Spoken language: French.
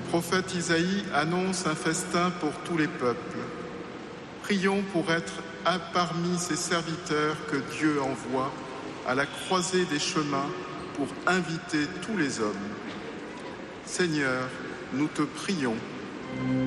prophète Isaïe annonce un festin pour tous les peuples. Prions pour être parmi ces serviteurs que Dieu envoie à la croisée des chemins pour inviter tous les hommes. Seigneur, nous te prions.